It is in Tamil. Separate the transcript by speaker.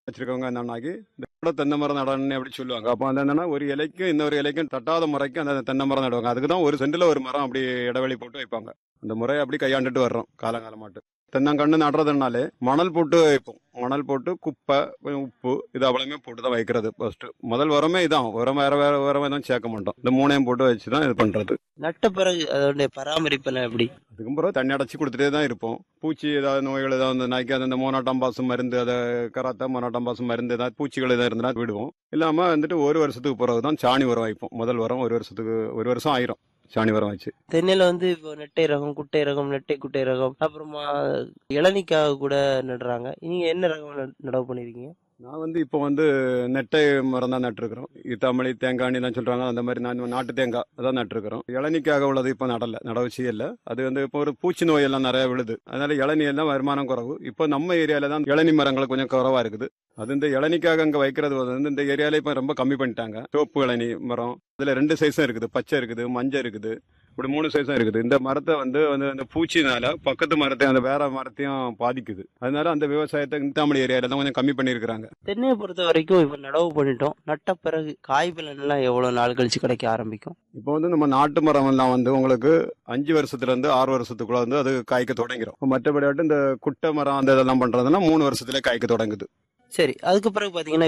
Speaker 1: வச்சிருக்கவங்க என்னன்னாக்கி இந்த கூட தென்னை மரம் நடணும்னு அப்படி சொல்லுவாங்க. அப்போ வந்து என்னன்னா ஒரு இலைக்கும் இன்னொரு இலைக்கும் தட்டாத முறைக்கு அந்த தென்னை மரம் நடுவாங்க. அதுக்கு தான் ஒரு சென்டில் ஒரு மரம் அப்படி இடைவெளி போட்டு வைப்பாங்க. அந்த முறையை அப்படி கையாண்டுட்டு வர்றோம் காலங்காலமாட்டு. தென்னங்கன்று நடுறதுனாலே மணல் போட்டு வைப்போம். மணல் போட்டு குப்பை, கொஞ்சம் உப்பு இது அவ்வளவுமே போட்டு தான் வைக்கிறது ஃபர்ஸ்ட். முதல் உரமே இதான். உரம் வேற வேற உரமே தான் சேர்க்க மாட்டோம். இந்த மூணையும் போட்டு வச்சு தான் இது பண்றது.
Speaker 2: நட்ட பிறகு அதோடைய பராமரிப்பெல்லாம் எப்படி?
Speaker 1: அதுக்கும் பிறகு தண்ணி அடைச்சி கொடுத்துட்டே தான் இருப்போம். பூச்சி ஏதாவது நோய்கள் ஏதாவது வந்து அந்த மோனோட்டாம்பாசம் மருந்து, அதை கராத்தா மோனோட்டாம்பாசம் மருந்து ஏதாவது பூச்சிகள் ஏதாவது இருந்தால் விடுவோம். இல்லாம வந்துட்டு ஒரு வருஷத்துக்கு பிறகு தான் சாணி உரம் வைப்போம். முதல் உரம் ஒரு வருஷம் ஆயிரும் சாணி உரம் வச்சு.
Speaker 2: தென்னையில இப்போ நெட்டை ரகம், குட்டை ரகம், நெட்டை குட்டை ரகம், அப்புறமா இளநிக்காக கூட நடுறாங்க. நீங்க என்ன ரகம் நடவு பண்ணிருக்கீங்க?
Speaker 1: நான் வந்து இப்போ வந்து நெட்டை மரம் தான் நட்டுருக்கிறோம். தமிழி தேங்காய்லாம் சொல்றாங்க, அந்த மாதிரி நான் நாட்டு தேங்காய் அதான் நட்டுருக்கிறோம். இளநிக்காக உள்ளது இப்போ நடவு செய்யல. அது வந்து இப்போ ஒரு பூச்சி நோய் எல்லாம் நிறைய விழுது. அதனால இளநீ எல்லாம் வருமானம் குறைவு. இப்போ நம்ம ஏரியால தான் இளநீ மரங்கள் கொஞ்சம் குறைவா இருக்குது. அது இந்த இளநிக்காக அங்க வைக்கிறது வந்து இந்த ஏரியால இப்ப ரொம்ப கம்மி பண்ணிட்டாங்க. சிவப்பு இளநீ மரம் அதுல 2 சைஸும் இருக்குது. பச்சை இருக்குது, மஞ்சள் இருக்குது, இப்படி 3 சைஸும் இருக்குது. இந்த மரத்தை வந்து அந்த பூச்சினால பக்கத்து மரத்தையும் அந்த வேற மரத்தையும் பாதிக்குது. அதனால அந்த விவசாயத்தை தமிழ் ஏரியால தான் கொஞ்சம் கம்மி பண்ணியிருக்கிறாங்க.
Speaker 2: தென்னையை பொறுத்த வரைக்கும் இப்ப நடவு பண்ணிட்டோம். நட்ட பிறகு காய் பலன் எல்லாம் எவ்வளவு நாள் கழிச்சு கிடைக்க ஆரம்பிக்கும்?
Speaker 1: இப்போ வந்து நம்ம நாட்டு மரம் எல்லாம் வந்து உங்களுக்கு 5 வருஷத்துல இருந்து 6 வருஷத்துக்குள்ள வந்து அது காய்க்க தொடங்கிடும். மற்றபடி இந்த குட்டை மரம் அந்த இதெல்லாம் பண்றதுன்னா 3 வருஷத்துல காய்க்க தொடங்குது.
Speaker 2: சரி, அதுக்கு பிறகு பாத்தீங்கன்னா